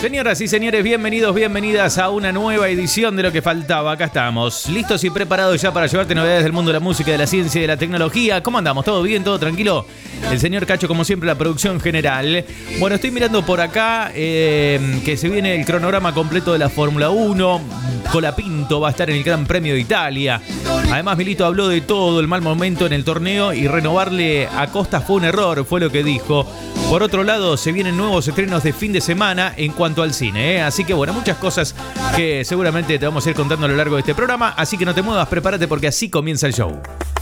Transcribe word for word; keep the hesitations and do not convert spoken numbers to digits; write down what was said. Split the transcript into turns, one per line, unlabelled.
Señoras y señores, bienvenidos, bienvenidas a una nueva edición de Lo que Faltaba. Acá estamos, listos y preparados ya para llevarte novedades del mundo de la música, de la ciencia y de la tecnología. ¿Cómo andamos? ¿Todo bien? ¿Todo tranquilo? El señor Cacho, como siempre, la producción general. Bueno, estoy mirando por acá eh, que se viene el cronograma completo de la Fórmula uno. Colapinto va a estar en el Gran Premio de Italia. Además, Milito habló de todo el mal momento en el torneo y renovarle a Costa fue un error, fue lo que dijo. Por otro lado, se vienen nuevos estrenos de fin de semana en cuanto al cine, ¿eh? Así que bueno, muchas cosas que seguramente te vamos a ir contando a lo largo de este programa. Así que no te muevas, prepárate porque así comienza el show.